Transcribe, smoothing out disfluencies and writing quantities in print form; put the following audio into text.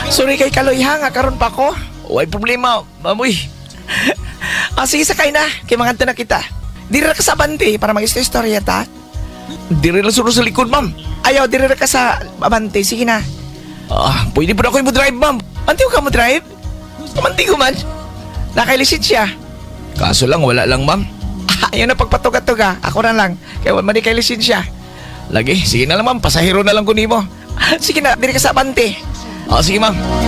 Sorry kay Kaloy ha, nga karon pa ko. Huwag problema, mamoy. Sige, sakay na. Kay mga na kita. Diri ra ka sa abante para mag-istorya ta. Dire lang suro sa likod, ma'am. Ayaw, diri ra ka sa abante. Sige na. Pwede pa na ako mo-drive, ma'am. Antiw ka mo drive? Kamanti ko man. Nakailisensya. Kaso lang, wala lang, ma'am. Ayaw na pagpatuga-tuga. Ako na lang. Kaya wala man di kay lisensya. Lagi, sige na lang, ma'am. Pasahero na lang ko nimo. Sige na, diri ka sa abante. Sige, ma'am.